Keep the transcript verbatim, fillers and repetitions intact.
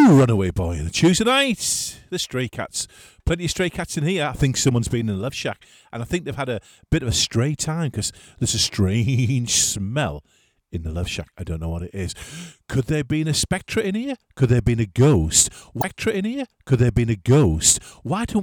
Runaway Boy on a Tuesday night. The Stray Cats. Plenty of stray cats in here. I think someone's been in a love shack, and I think they've had a bit of a stray time because there's a strange smell in the love shack. I don't know what it is. Could there have been a spectre in here? Could there have been a ghost? Spectre in here? Could there have been a ghost? Why don't